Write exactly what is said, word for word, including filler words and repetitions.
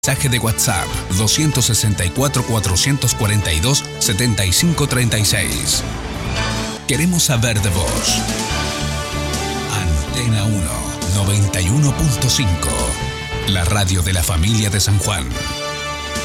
Mensaje de WhatsApp dos sesenta y cuatro, cuatrocientos cuarenta y dos, setenta y cinco treinta y seis. Queremos saber de vos. Antena uno, noventa y uno punto cinco. La radio de la familia de San Juan.